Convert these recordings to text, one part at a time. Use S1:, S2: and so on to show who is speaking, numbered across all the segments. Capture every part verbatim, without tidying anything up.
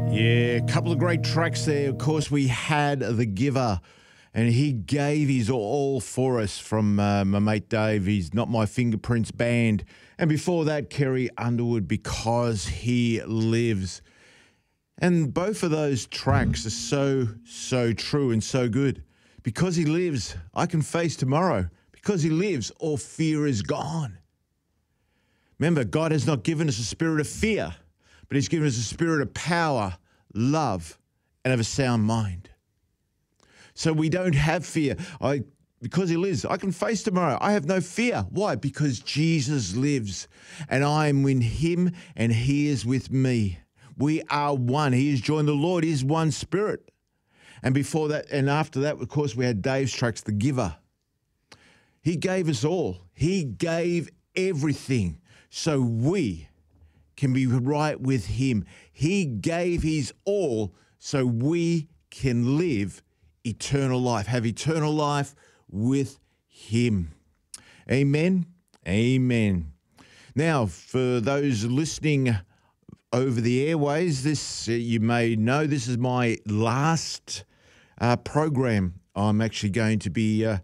S1: Yeah, a couple of great tracks there. Of course, we had The Giver, and he gave his all for us from uh, my mate Dave. He's Not My Fingerprints Band. And before that, Kerry Underwood, Because He Lives. And both of those tracks are so, so true and so good. Because he lives, I can face tomorrow. Because he lives, all fear is gone. Remember, God has not given us a spirit of fear, but he's given us a spirit of power, love, and of a sound mind. So we don't have fear. I, because he lives, I can face tomorrow. I have no fear. Why? Because Jesus lives, and I am in him, and he is with me. We are one. He has joined the Lord. He is one spirit. And before that, and after that, of course, we had Dave's tracks, The Giver. He gave us all. He gave everything so we can be right with him. He gave his all so we can live eternal life, have eternal life with him. Amen. Amen. Now, for those listening over the airways, this uh, you may know this is my last uh, program. I'm actually going to be uh,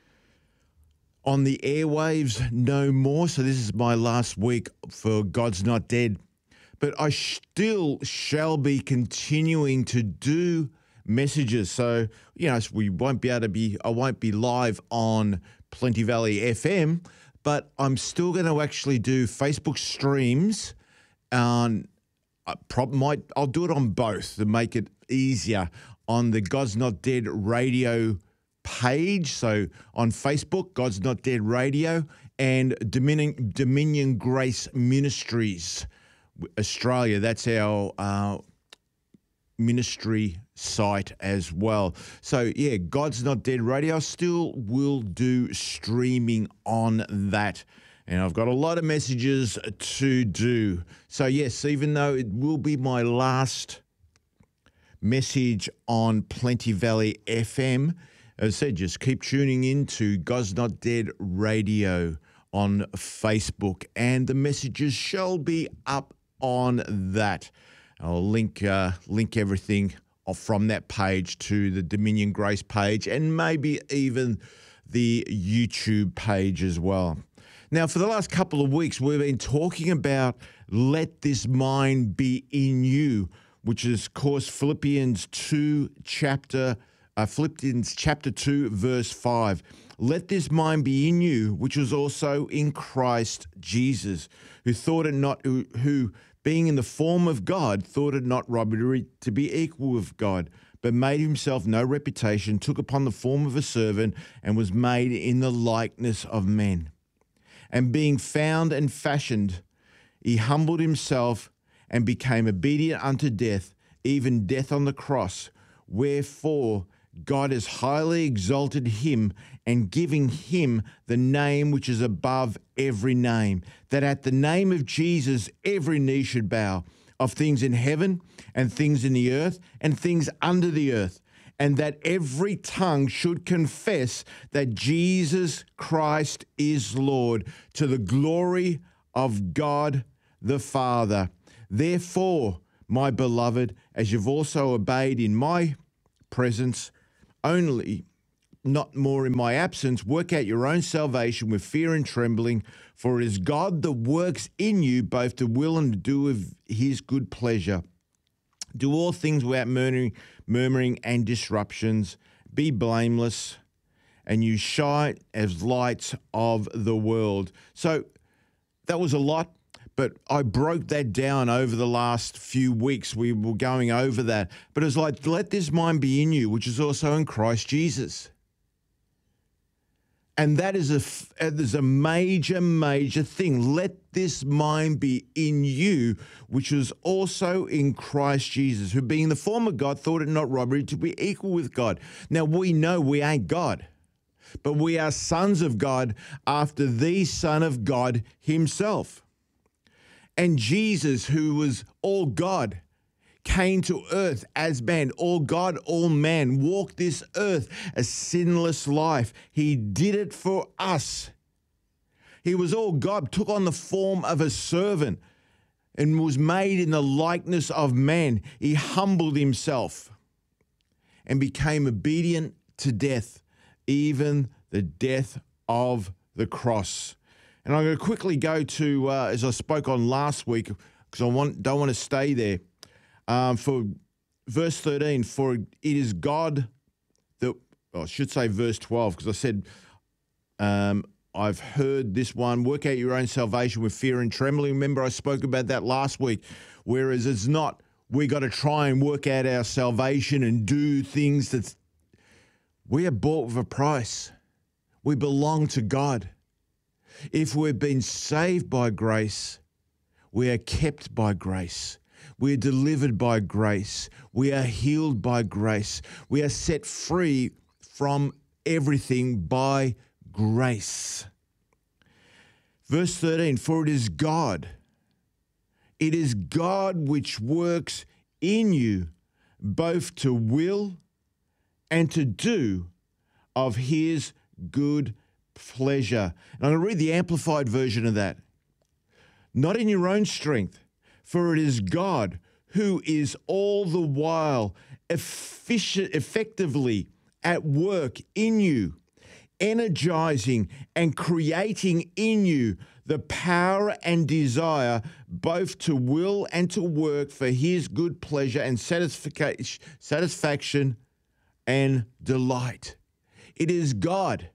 S1: on the airwaves no more. So this is my last week for God's Not Dead. But I still shall be continuing to do messages. So, you know, we won't be able to be, I won't be live on Plenty Valley F M, but I'm still going to actually do Facebook streams. Um, I prob- might, I'll do it on both to make it easier on the God's Not Dead radio page. So on Facebook, God's Not Dead Radio, and Dominion, Dominion Grace Ministries Australia. That's our uh, ministry site as well. So yeah, God's Not Dead Radio still will do streaming on that. And I've got a lot of messages to do. So yes, even though it will be my last message on Plenty Valley F M, as I said, just keep tuning in to God's Not Dead Radio on Facebook, and the messages shall be up on that. I'll link uh, link everything off from that page to the Dominion Grace page, and maybe even the YouTube page as well. Now, for the last couple of weeks, we've been talking about let this mind be in you, which is, of course, Philippians two chapter uh, Philippians chapter two, verse five. Let this mind be in you, which was also in Christ Jesus, who thought it not who, who being in the form of God, thought it not robbery to be equal with God, but made himself no reputation, took upon the form of a servant, and was made in the likeness of men. And being found and fashioned, he humbled himself and became obedient unto death, even death on the cross. Wherefore God has highly exalted him and giving him the name which is above every name, that at the name of Jesus every knee should bow, of things in heaven and things in the earth and things under the earth, and that every tongue should confess that Jesus Christ is Lord, to the glory of God the Father. Therefore, my beloved, as you've also obeyed in my presence, only not more in my absence, work out your own salvation with fear and trembling, for it is God that works in you both to will and to do of his good pleasure. Do all things without murmuring, murmuring and disruptions. Be blameless, and you shine as lights of the world. So that was a lot, but I broke that down over the last few weeks. We were going over that. But it's like, let this mind be in you, which is also in Christ Jesus. And that is a, there's a major, major thing. Let this mind be in you, which was also in Christ Jesus, who being the form of God, thought it not robbery to be equal with God. Now, we know we ain't God, but we are sons of God after the Son of God himself. And Jesus, who was all God, came to earth as man, all God, all man, walked this earth a sinless life. He did it for us. He was all God, took on the form of a servant. and was made in the likeness of man. He humbled himself and became obedient to death, even the death of the cross. And I'm going to quickly go to, uh, as I spoke on last week, because I want, don't want to stay there, um, for verse thirteen, for it is God that, oh, I should say verse twelve, because I said, um, I've heard this one, work out your own salvation with fear and trembling. Remember, I spoke about that last week, whereas it's not, we got to try and work out our salvation and do things that we are bought with a price. We belong to God. If we've been saved by grace, we are kept by grace. We are delivered by grace. We are healed by grace. We are set free from everything by grace. Verse thirteen, for it is God. It is God which works in you both to will and to do of his good pleasure. And I'm going to read the amplified version of that. Not in your own strength, for it is God who is all the while efficient, effectively at work in you, energizing and creating in you the power and desire both to will and to work for his good pleasure and satisfaction, satisfaction and delight. It is God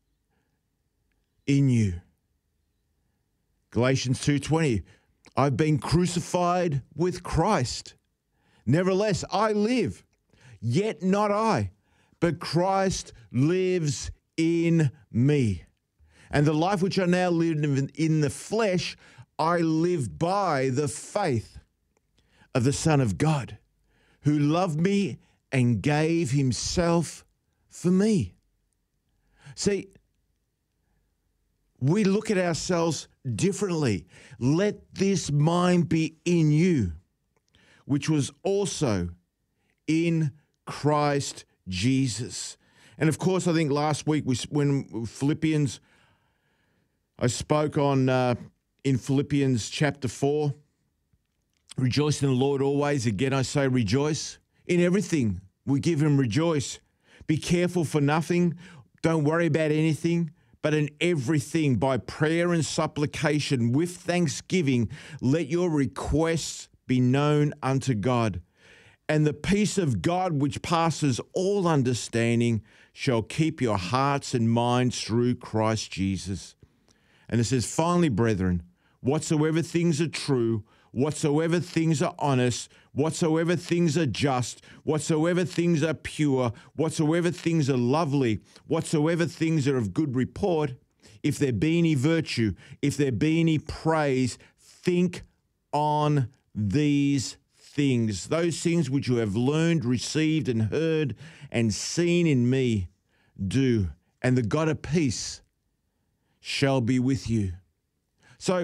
S1: in you. Galatians two twenty, I've been crucified with Christ. Nevertheless, I live, yet not I, but Christ lives in me. And the life which I now live in the flesh, I live by the faith of the Son of God, who loved me and gave himself for me. See, we look at ourselves differently. Let this mind be in you, which was also in Christ Jesus. And of course, I think last week we, when Philippians, I spoke on uh, in Philippians chapter four, rejoice in the Lord always. Again, I say rejoice. In everything, we give him rejoice. Be careful for nothing. Don't worry about anything. But in everything, by prayer and supplication, with thanksgiving, let your requests be known unto God. And the peace of God, which passes all understanding, shall keep your hearts and minds through Christ Jesus. And it says, finally, brethren, whatsoever things are true, whatsoever things are honest, whatsoever things are just, whatsoever things are pure, whatsoever things are lovely, whatsoever things are of good report, if there be any virtue, if there be any praise, think on these things, those things which you have learned, received, and heard, and seen in me, do, and the God of peace shall be with you. So,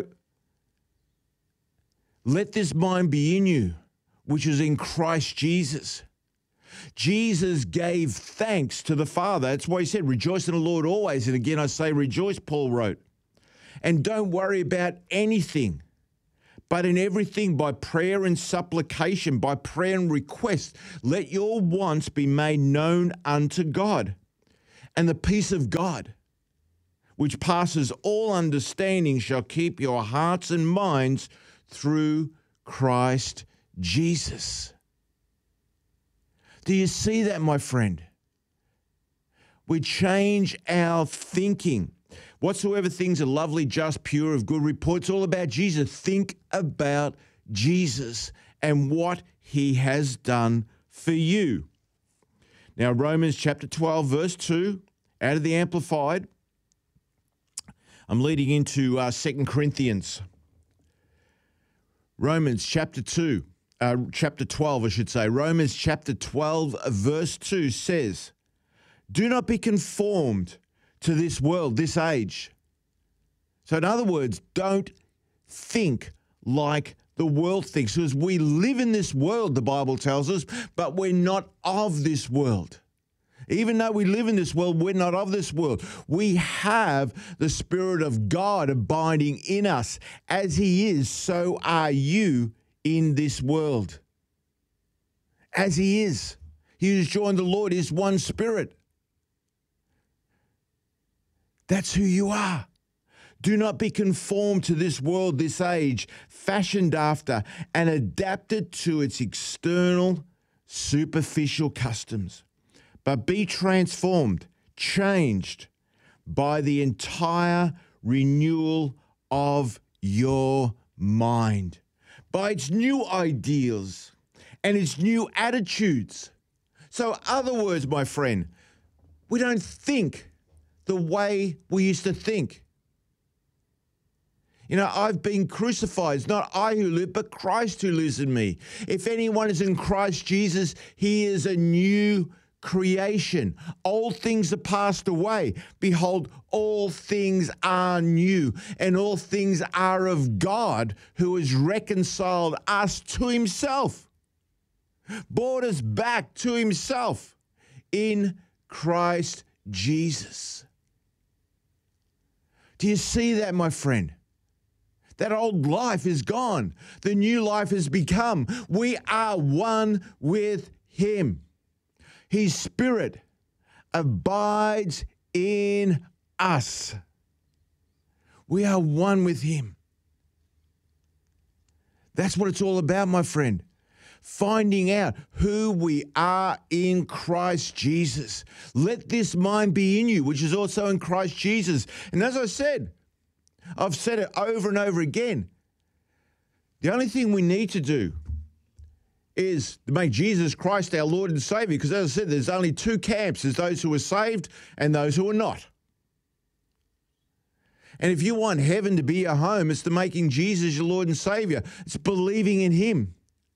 S1: let this mind be in you, which is in Christ Jesus. Jesus gave thanks to the Father. That's why he said, rejoice in the Lord always. And again, I say rejoice, Paul wrote. And don't worry about anything, but in everything by prayer and supplication, by prayer and request, let your wants be made known unto God. And the peace of God, which passes all understanding, shall keep your hearts and minds through Christ Jesus. Do you see that, my friend? We change our thinking. Whatsoever things are lovely, just, pure, of good report, it's all about Jesus. Think about Jesus and what he has done for you. Now, Romans chapter twelve, verse two, out of the Amplified. I'm leading into uh, Second Corinthians. Romans chapter two, uh, chapter twelve, I should say. Romans chapter twelve, verse two says, do not be conformed to this world, this age. So in other words, don't think like the world thinks, because we live in this world, the Bible tells us, but we're not of this world. Even though we live in this world, we're not of this world. We have the Spirit of God abiding in us. As He is, so are you in this world. As He is. He who's joined the Lord is one Spirit. That's who you are. Do not be conformed to this world, this age, fashioned after and adapted to its external, superficial customs, but be transformed, changed by the entire renewal of your mind, by its new ideals and its new attitudes. So, other words, my friend, we don't think the way we used to think. You know, I've been crucified. It's not I who live, but Christ who lives in me. If anyone is in Christ Jesus, he is a new creation. Old things are passed away. Behold, all things are new, and all things are of God, who has reconciled us to himself, brought us back to himself in Christ Jesus. Do you see that, my friend? That old life is gone. The new life has become. We are one with him. His Spirit abides in us. We are one with him. That's what it's all about, my friend. Finding out who we are in Christ Jesus. Let this mind be in you, which is also in Christ Jesus. And as I said, I've said it over and over again. The only thing we need to do is to make Jesus Christ our Lord and Savior, because as I said, there's only two camps. There's those who are saved and those who are not. And if you want heaven to be your home, it's to making Jesus your Lord and Savior. It's believing in him.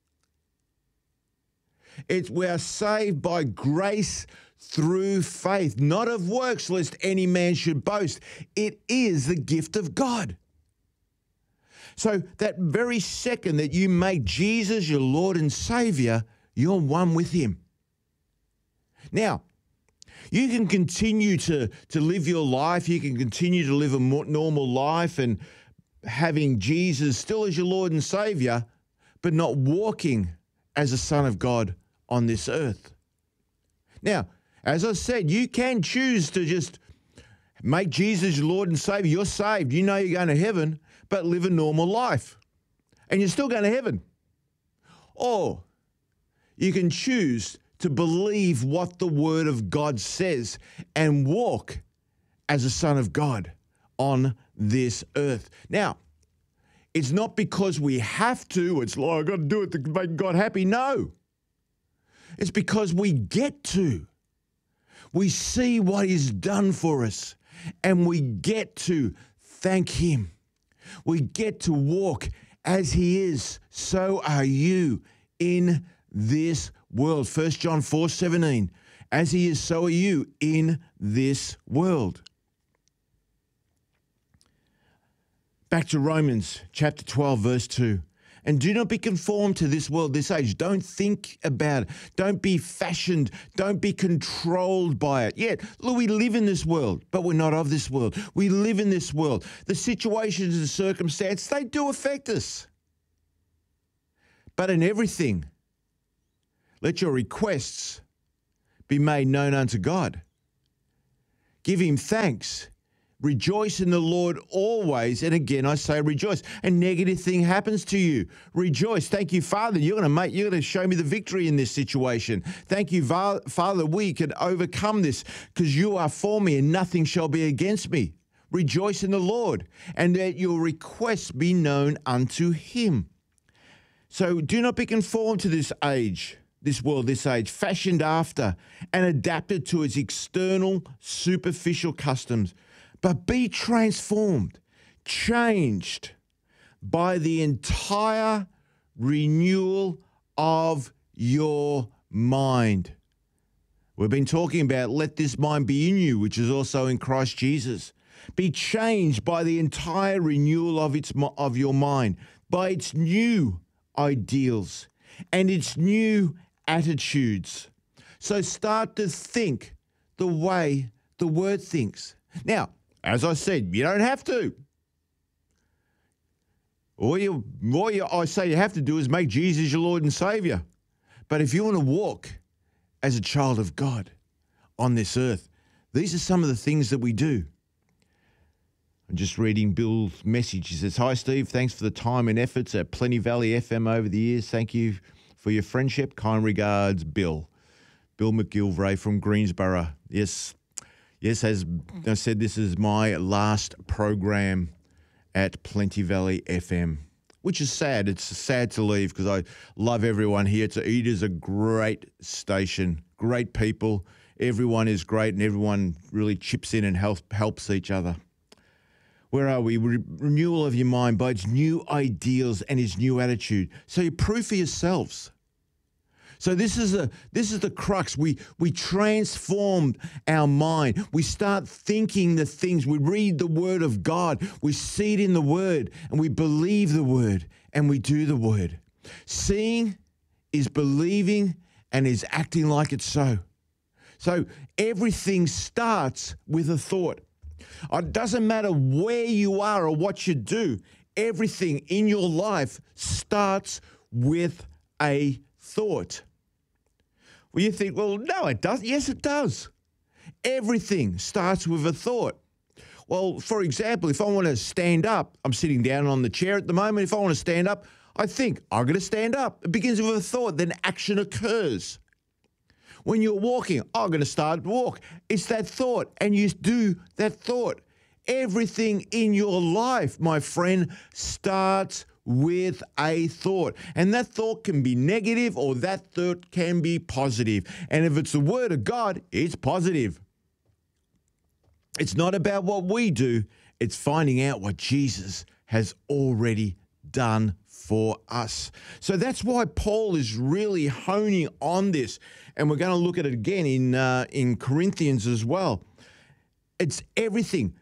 S1: It's we are saved by grace through faith, not of works, lest any man should boast. It is the gift of God. So that very second that you make Jesus your Lord and Savior, you're one with him. Now, you can continue to, to live your life. You can continue to live a more normal life and having Jesus still as your Lord and Savior, but not walking as a son of God on this earth. Now, as I said, you can choose to just make Jesus your Lord and Savior. You're saved. You know you're going to heaven, but live a normal life. And you're still going to heaven. Or you can choose to believe what the Word of God says and walk as a son of God on this earth. Now, it's not because we have to. It's like, I've got to do it to make God happy. No. It's because we get to. We see what he's done for us, and we get to thank him. We get to walk as he is. So are you in this world. First John four seventeen. As he is, so are you in this world. Back to Romans chapter twelve, verse two. And do not be conformed to this world, this age. Don't think about it. Don't be fashioned. Don't be controlled by it. Yet, look, we live in this world, but we're not of this world. We live in this world. The situations and circumstances, they do affect us. But in everything, let your requests be made known unto God. Give him thanks. Rejoice in the Lord always. And again, I say rejoice. A negative thing happens to you. Rejoice. Thank you, Father. You're going to make, you're going to show me the victory in this situation. Thank you, Father. We can overcome this because you are for me and nothing shall be against me. Rejoice in the Lord, and let your requests be known unto him. So do not be conformed to this age, this world, this age, fashioned after and adapted to its external, superficial customs, but be transformed, changed by the entire renewal of your mind. We've been talking about let this mind be in you, which is also in Christ Jesus. Be changed by the entire renewal of its of your mind, by its new ideals and its new attitudes. So start to think the way the Word thinks. Now, as I said, you don't have to. All you, all you, I say you have to do is make Jesus your Lord and Saviour. But if you want to walk as a child of God on this earth, these are some of the things that we do. I'm just reading Bill's message. He says, "Hi, Steve. Thanks for the time and efforts at Plenty Valley F M over the years. Thank you for your friendship. Kind regards, Bill." Bill McGilvray from Greensboro. Yes, yes, as I said, this is my last program at Plenty Valley F M, which is sad. It's sad to leave because I love everyone here. It's a, it is a great station, great people. Everyone is great and everyone really chips in and helps, helps each other. Where are we? Re- renewal of your mind by its new ideals and its new attitude. So you prove for yourselves. So this is a this is the crux. We we transform our mind. We start thinking the things. We read the Word of God. We see it in the Word, and we believe the Word, and we do the Word. Seeing is believing and is acting like it's so. So everything starts with a thought. It doesn't matter where you are or what you do. Everything in your life starts with a thought. Well, you think, well, no, it doesn't. Yes, it does. Everything starts with a thought. Well, for example, if I want to stand up, I'm sitting down on the chair at the moment. If I want to stand up, I think, I'm going to stand up. It begins with a thought, then action occurs. When you're walking, I'm going to start to walk. It's that thought, and you do that thought. Everything in your life, my friend, starts with a thought. And that thought can be negative or that thought can be positive. And if it's the Word of God, it's positive. It's not about what we do. It's finding out what Jesus has already done for us. So that's why Paul is really honing on this. And we're going to look at it again in uh, in Corinthians as well. It's everything.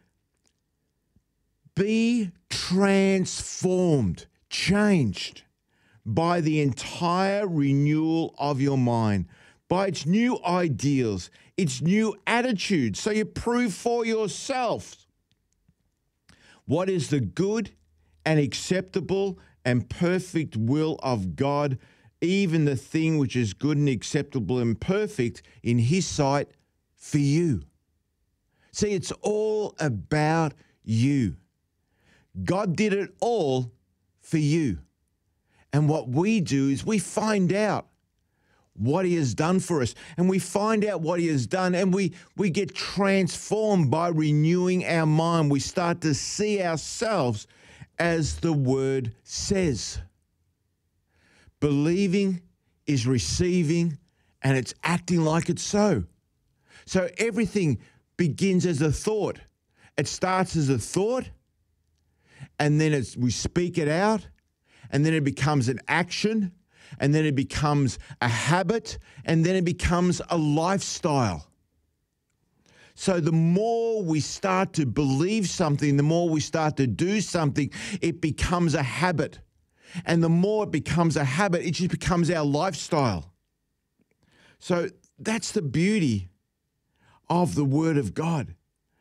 S1: Be transformed, changed by the entire renewal of your mind, by its new ideals, its new attitude. So you prove for yourself what is the good and acceptable and perfect will of God, even the thing which is good and acceptable and perfect in His sight for you. See, it's all about you. God did it all for you. And what we do is we find out what He has done for us. And we find out what He has done, and we, we get transformed by renewing our mind. We start to see ourselves as the Word says. Believing is receiving, and it's acting like it's so. So everything begins as a thought. It starts as a thought, and then it's, we speak it out, and then it becomes an action, and then it becomes a habit, and then it becomes a lifestyle. So the more we start to believe something, the more we start to do something, it becomes a habit. And the more it becomes a habit, it just becomes our lifestyle. So that's the beauty of the Word of God.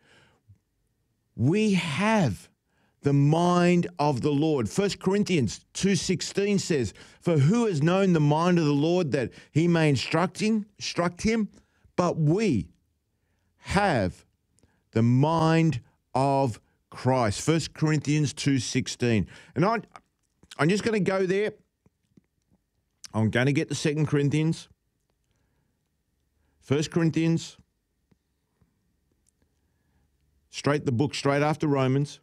S1: We have the mind of the Lord. First Corinthians two sixteen says, "For who has known the mind of the Lord that He may instruct him, instruct him? But we have the mind of Christ." First Corinthians two sixteen. And I, I'm just going to go there. I'm going to get to Second Corinthians. First Corinthians. Straight the book straight after Romans.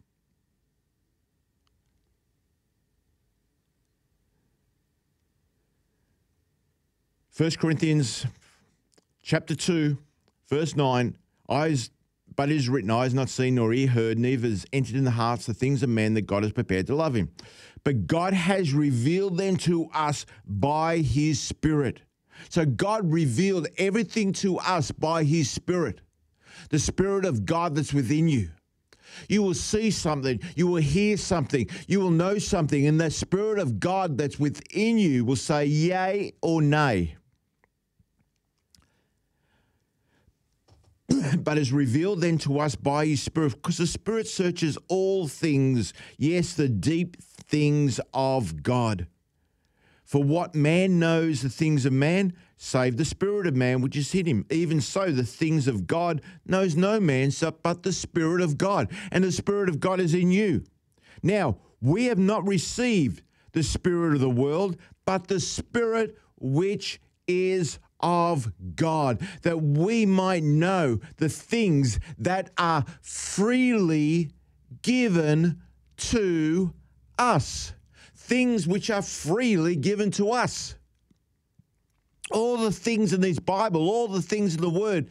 S1: First Corinthians chapter two, verse nine. Eyes, but it is written, eyes not seen nor ear heard, neither has entered in the hearts the things of men that God has prepared to love Him. But God has revealed them to us by His Spirit. So God revealed everything to us by His Spirit. The Spirit of God that's within you. You will see something, you will hear something, you will know something, and the Spirit of God that's within you will say yay or nay. but is revealed then to us by his Spirit, because the Spirit searches all things, yes, the deep things of God. For what man knows the things of man, save the spirit of man which is in him. Even so, the things of God knows no man but the Spirit of God. And the Spirit of God is in you. Now, we have not received the spirit of the world, but the Spirit which is of God, that we might know the things that are freely given to us. Things which are freely given to us. All the things in this Bible, all the things in the Word,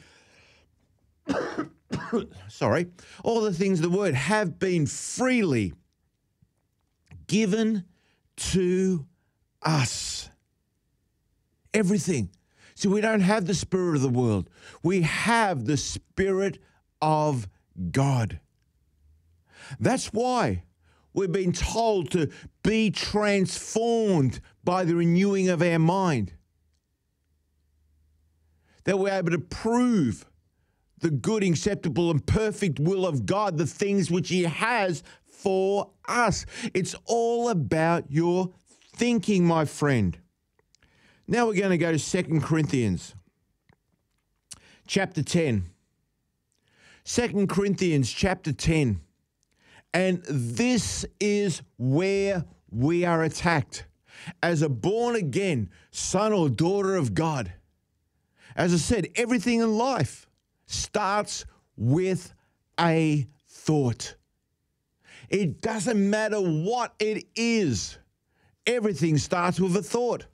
S1: sorry, all the things in the Word have been freely given to us. Everything. So we don't have the spirit of the world. We have the Spirit of God. That's why we've been told to be transformed by the renewing of our mind. That we're able to prove the good, acceptable, and perfect will of God, the things which He has for us. It's all about your thinking, my friend. Now we're going to go to Second Corinthians chapter ten. Second Corinthians chapter ten. And this is where we are attacked as a born-again son or daughter of God. As I said, everything in life starts with a thought. It doesn't matter what it is. Everything starts with a thought.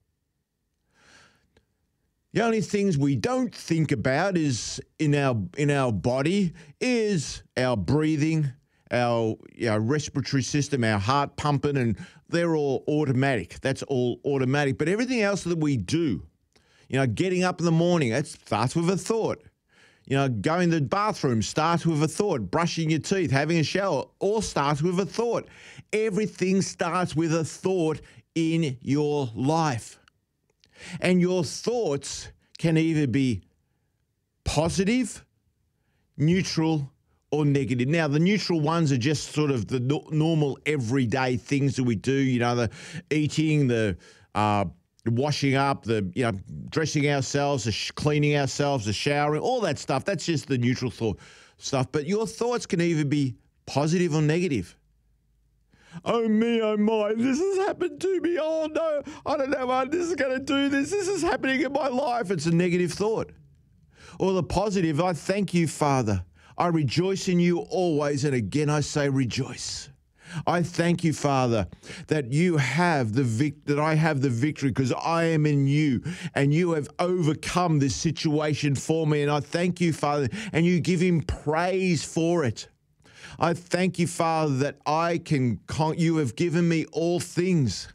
S1: The only things we don't think about is in our in our body is our breathing, our, our respiratory system, our heart pumping, and they're all automatic. That's all automatic. But everything else that we do, you know, getting up in the morning, that starts with a thought. You know, going to the bathroom starts with a thought. Brushing your teeth, having a shower, all starts with a thought. Everything starts with a thought in your life. And your thoughts can either be positive, neutral, or negative. Now, the neutral ones are just sort of the no- normal everyday things that we do, you know, the eating, the uh, washing up, the, you know, dressing ourselves, the sh- cleaning ourselves, the showering, all that stuff. That's just the neutral thought stuff. But your thoughts can either be positive or negative. Oh me, oh my, this has happened to me. Oh no, I don't know how this is going to do this. This is happening in my life. It's a negative thought. Or the positive, I thank you, Father. I rejoice in you always, and again I say rejoice. I thank you, Father, that you have the vic- that I have the victory because I am in you, and you have overcome this situation for me. And I thank you, Father, and you give Him praise for it. I thank you, Father, that I can. Con- you have given me all things,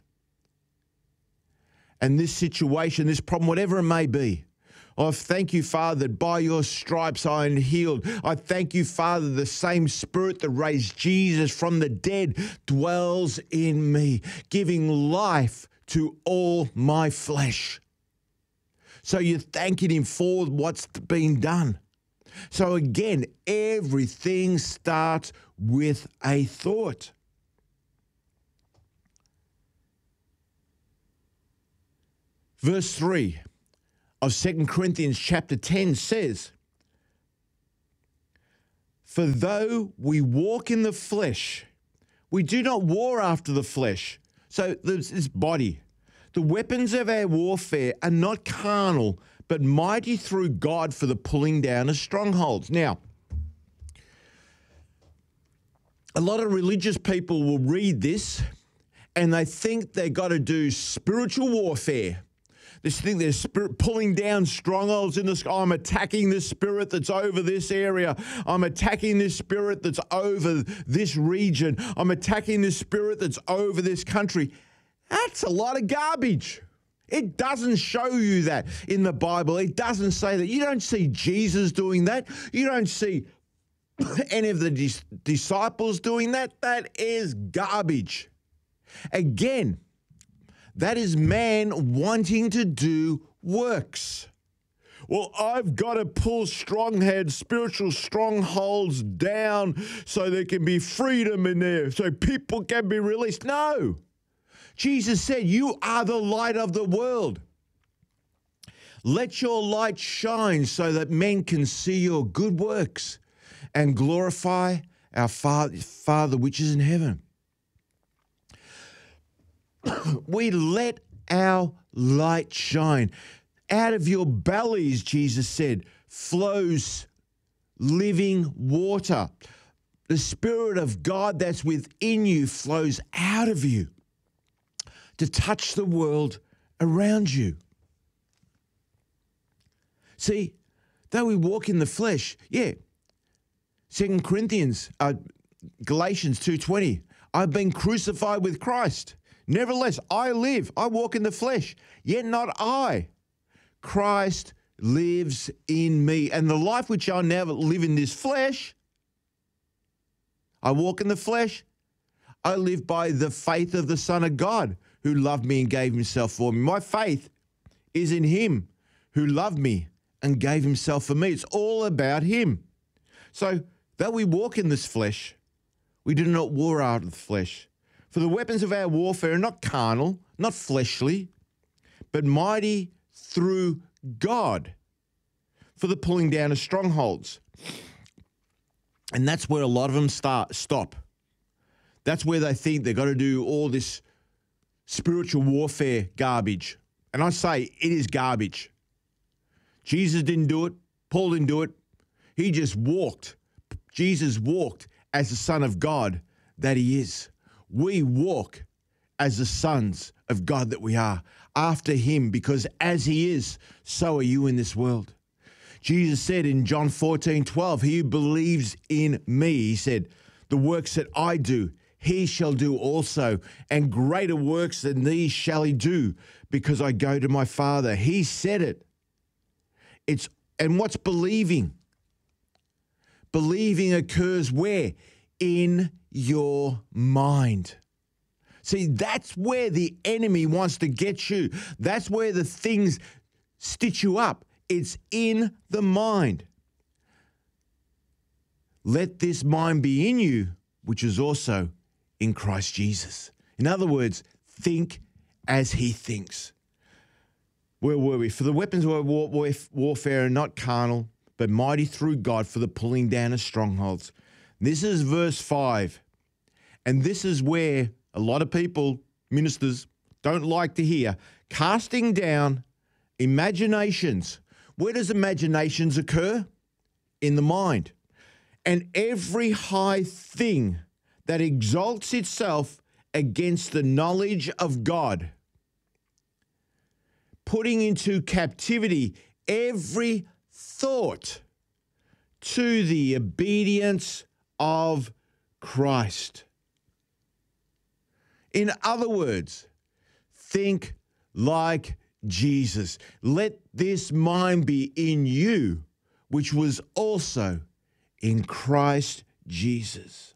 S1: and this situation, this problem, whatever it may be. I thank you, Father, that by your stripes I am healed. I thank you, Father, the same Spirit that raised Jesus from the dead dwells in me, giving life to all my flesh. So you're thanking Him for what's been done. So again, everything starts with a thought. Verse three. Of Second Corinthians chapter ten says, for though we walk in the flesh, we do not war after the flesh. So there's this body. The weapons of our warfare are not carnal, but mighty through God for the pulling down of strongholds. Now, a lot of religious people will read this and they think they've got to do spiritual warfare. This thing, they're spirit pulling down strongholds in the sky. I'm attacking this spirit that's over this area. I'm attacking this spirit that's over this region. I'm attacking this spirit that's over this country. That's a lot of garbage. It doesn't show you that in the Bible. It doesn't say that. You don't see Jesus doing that. You don't see any of the dis- disciples doing that. That is garbage. Again, that is man wanting to do works. Well, I've got to pull strongheads, spiritual strongholds down so there can be freedom in there, so people can be released. No. Jesus said, you are the light of the world. Let your light shine so that men can see your good works and glorify our Father which is in heaven. We let our light shine. Out of your bellies, Jesus said, flows living water. The Spirit of God that's within you flows out of you to touch the world around you. See, though we walk in the flesh, yeah. Second Corinthians, uh, Galatians two twenty, I've been crucified with Christ. Nevertheless, I live, I walk in the flesh, yet not I. Christ lives in me. And the life which I now live in this flesh, I walk in the flesh, I live by the faith of the Son of God who loved me and gave himself for me. My faith is in him who loved me and gave himself for me. It's all about him. So, though we walk in this flesh, we do not war out of the flesh. For the weapons of our warfare are not carnal, not fleshly, but mighty through God for the pulling down of strongholds. And that's where a lot of them start stop. That's where they think they've got to do all this spiritual warfare garbage. And I say it is garbage. Jesus didn't do it. Paul didn't do it. He just walked. Jesus walked as the Son of God that he is. We walk as the sons of God that we are, after him, because as he is, so are you in this world. Jesus said in John fourteen twelve, he who believes in me, he said, the works that I do, he shall do also, and greater works than these shall he do, because I go to my Father. He said it. It's and what's believing? Believing occurs where? In your mind. See, that's where the enemy wants to get you. That's where the things stitch you up. It's in the mind. Let this mind be in you, which is also in Christ Jesus. In other words, think as he thinks. Where were we? For the weapons of our war, war, warfare are not carnal, but mighty through God for the pulling down of strongholds. This is verse five. And this is where a lot of people, ministers, don't like to hear. Casting down imaginations. Where does imaginations occur? In the mind. And every high thing that exalts itself against the knowledge of God. Putting into captivity every thought to the obedience of Christ. In other words, think like Jesus. Let this mind be in you, which was also in Christ Jesus.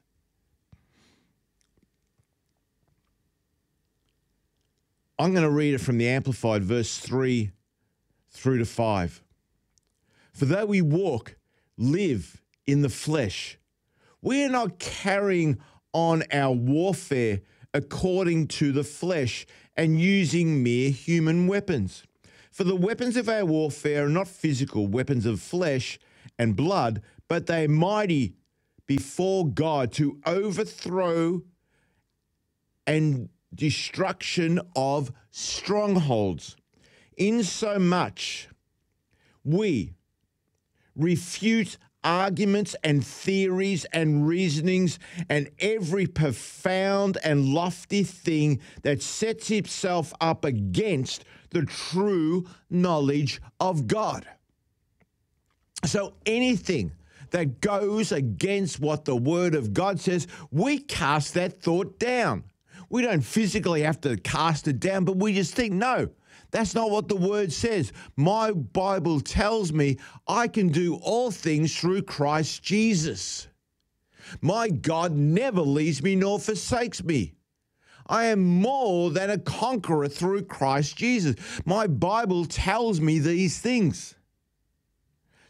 S1: I'm going to read it from the Amplified, verse three through to five. For though we walk, live in the flesh, we are not carrying on our warfare according to the flesh and using mere human weapons. For the weapons of our warfare are not physical weapons of flesh and blood, but they are mighty before God to overthrow and destruction of strongholds. Insomuch we refute arguments and theories and reasonings and every profound and lofty thing that sets itself up against the true knowledge of God. So anything that goes against what the Word of God says, we cast that thought down. We don't physically have to cast it down, but we just think, no, that's not what the Word says. My Bible tells me I can do all things through Christ Jesus. My God never leaves me nor forsakes me. I am more than a conqueror through Christ Jesus. My Bible tells me these things.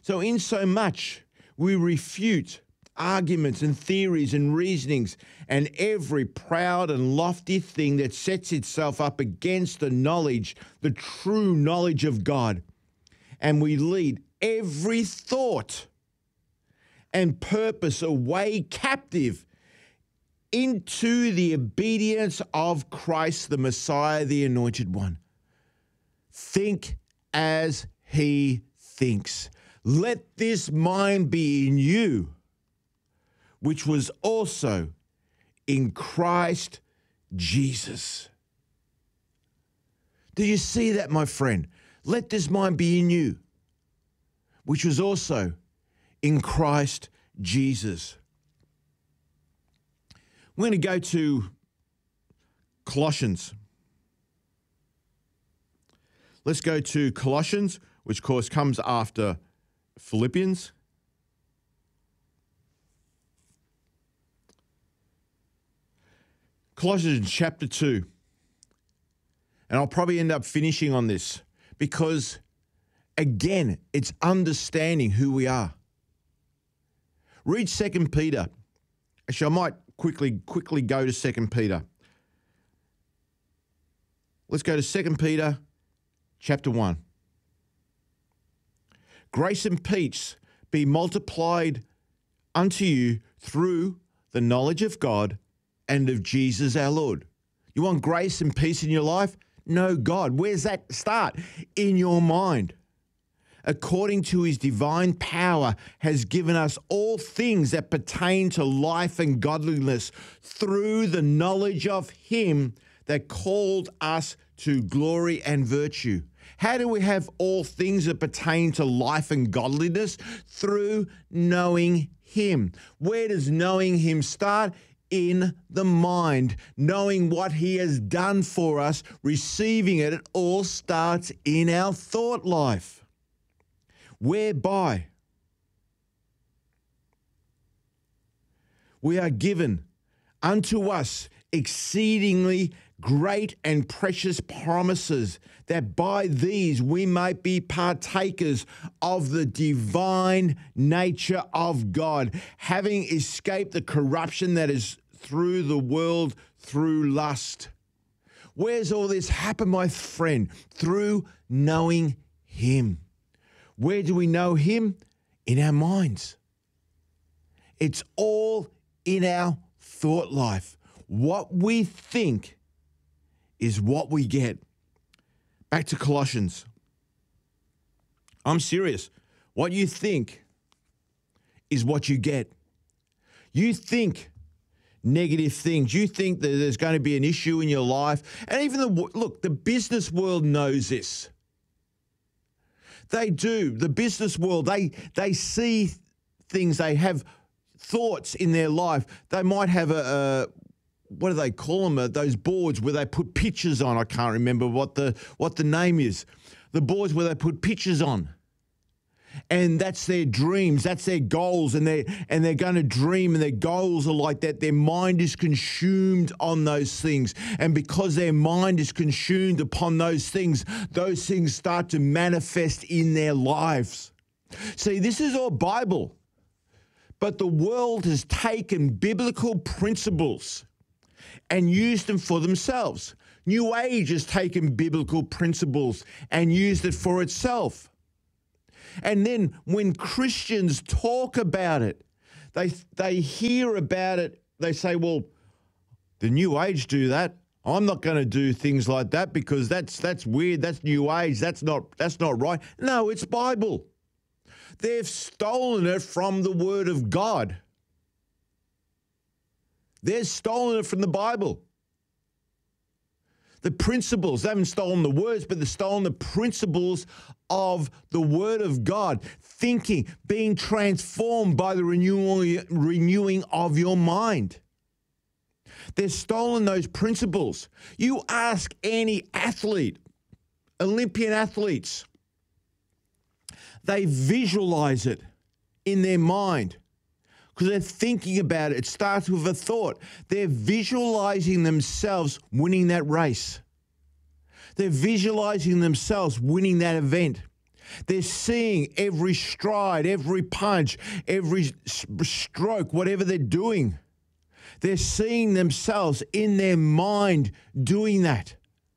S1: So in so much, we refute arguments and theories and reasonings and every proud and lofty thing that sets itself up against the knowledge, the true knowledge of God. And we lead every thought and purpose away captive into the obedience of Christ, the Messiah, the Anointed One. Think as he thinks. Let this mind be in you, which was also in Christ Jesus. Do you see that, my friend? Let this mind be in you, which was also in Christ Jesus. We're going to go to Colossians. Let's go to Colossians, which of course comes after Philippians. Colossians chapter two. And I'll probably end up finishing on this because, again, it's understanding who we are. Read Second Peter. Actually, I might quickly, quickly go to Second Peter. Let's go to Second Peter chapter one. Grace and peace be multiplied unto you through the knowledge of God and of Jesus our Lord. You want grace and peace in your life? Know God. Where's that start? In your mind. According to his divine power, has given us all things that pertain to life and godliness through the knowledge of him that called us to glory and virtue. How do we have all things that pertain to life and godliness? Through knowing him. Where does knowing him start? In the mind. Knowing what he has done for us, receiving it, it all starts in our thought life. Whereby we are given unto us exceedingly great and precious promises, that by these we might be partakers of the divine nature of God, having escaped the corruption that is through the world through lust. Where's all this happen, my friend? Through knowing him. Where do we know him? In our minds. It's all in our thought life. What we think is what we get. Back to Colossians. I'm serious. What you think is what you get. You think negative things. You think that there's going to be an issue in your life. And even the, look, the business world knows this. They do. The business world, they they see things. They have thoughts in their life. They might have a, a what do they call them? Uh, those boards where they put pictures on. I can't remember what the what the name is. The boards where they put pictures on. And that's their dreams, that's their goals, and they're, and they're going to dream, and their goals are like that. Their mind is consumed on those things. And because their mind is consumed upon those things, those things start to manifest in their lives. See, this is all Bible. But the world has taken biblical principles and used them for themselves. New Age has taken biblical principles and used it for itself. And then when Christians talk about it, they they hear about it, they say, well, the New Age do that. I'm not going to do things like that because that's that's weird, that's New Age, that's not that's not right. No, it's Bible. They've stolen it from the Word of God. They've stolen it from the Bible. The principles, they haven't stolen the words, but they've stolen the principles of the Word of God. Thinking, being transformed by the renewing, renewing of your mind. They've stolen those principles. You ask any athlete, Olympian athletes, they visualize it in their mind because they're thinking about it. It starts with a thought. They're visualizing themselves winning that race. They're visualizing themselves winning that event. They're seeing every stride, every punch, every stroke, whatever they're doing. They're seeing themselves in their mind doing that.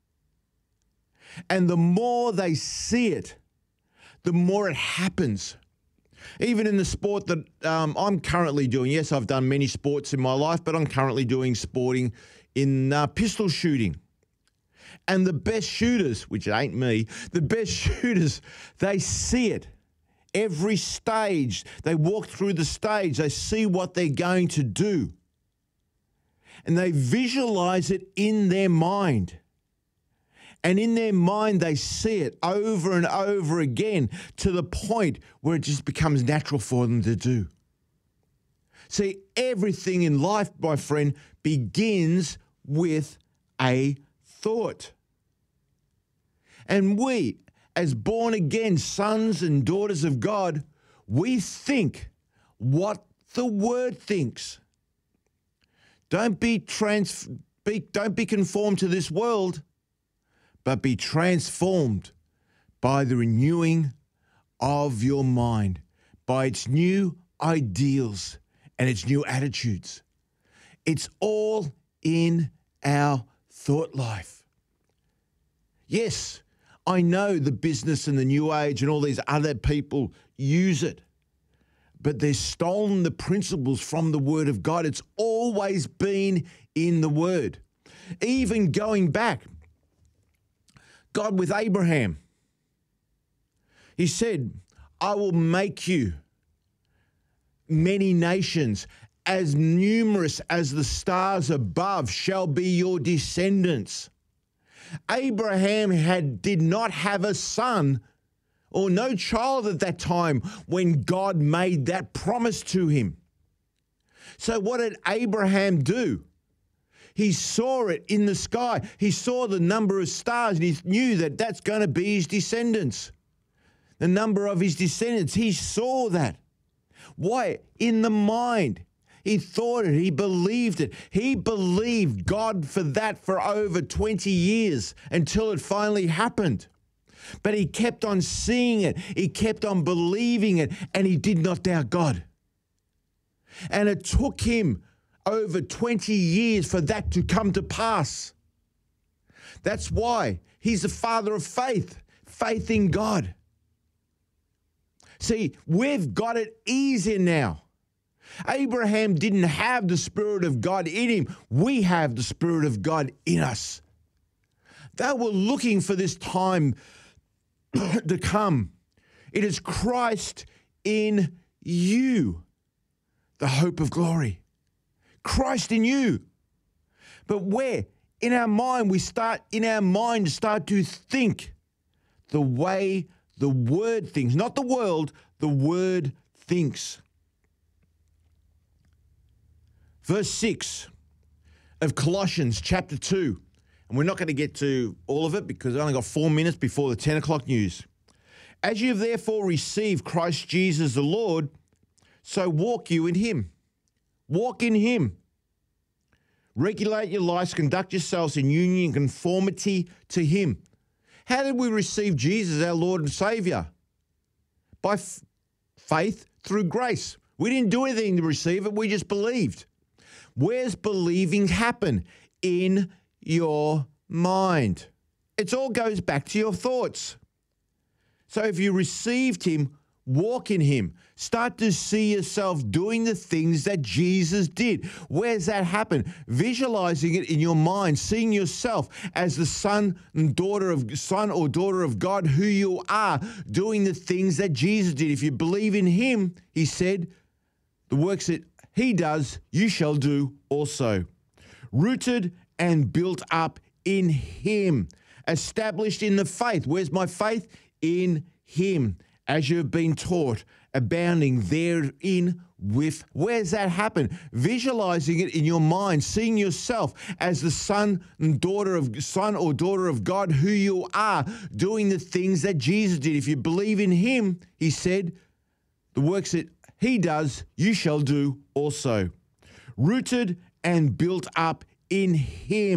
S1: And the more they see it, the more it happens. Even in the sport that um, I'm currently doing, yes, I've done many sports in my life, but I'm currently doing sporting in uh, pistol shooting. And the best shooters, which ain't me, the best shooters, they see it. Every stage, they walk through the stage, they see what they're going to do. And they visualize it in their mind. And in their mind, they see it over and over again to the point where it just becomes natural for them to do. See, everything in life, my friend, begins with a thought. And we, as born-again sons and daughters of God, we think what the Word thinks. Don't be trans, be, don't be conformed to this world, but be transformed by the renewing of your mind, by its new ideals and its new attitudes. It's all in our thought life. Yes, I know the business and the new age and all these other people use it, but they've stolen the principles from the Word of God. It's always been in the Word. Even going back, God with Abraham, he said, I will make you many nations, as numerous as the stars above shall be your descendants. Abraham had did not have a son or no child at that time when God made that promise to him. So what did Abraham do? He saw it in the sky. He saw the number of stars and he knew that that's going to be his descendants. The number of his descendants, he saw that. Why? In the mind. He thought it. He believed it. He believed God for that for over twenty years until it finally happened. But he kept on seeing it. He kept on believing it, and he did not doubt God. And it took him over twenty years for that to come to pass. That's why he's the father of faith, faith in God. See, we've got it easier now. Abraham didn't have the Spirit of God in him. We have the Spirit of God in us. They were looking for this time to come. It is Christ in you, the hope of glory. Christ in you. But where? In our mind, we start, in our mind, start to think the way the Word thinks. Not the world, the Word thinks. Verse six of Colossians chapter two. And we're not going to get to all of it because I've only got four minutes before the ten o'clock news. As you have therefore received Christ Jesus the Lord, so walk you in him. Walk in him. Regulate your lives, conduct yourselves in union and conformity to him. How did we receive Jesus, our Lord and Savior? By f- faith through grace. We didn't do anything to receive it, we just believed. Where's believing happen? In your mind. It all goes back to your thoughts. So if you received him, walk in him. Start to see yourself doing the things that Jesus did. Where's that happen? Visualizing it in your mind, seeing yourself as the son and daughter of son or daughter of God who you are, doing the things that Jesus did. If you believe in him, he said, the works that he does, you shall do also. Rooted and built up in him, established in the faith. Where's my faith? In him, as you have been taught, abounding therein with. Where's that happen? Visualizing it in your mind, seeing yourself as the son and daughter of son or daughter of God who you are, doing the things that Jesus did. If you believe in him, he said, the works that he does, you shall do also. Rooted and built up in him.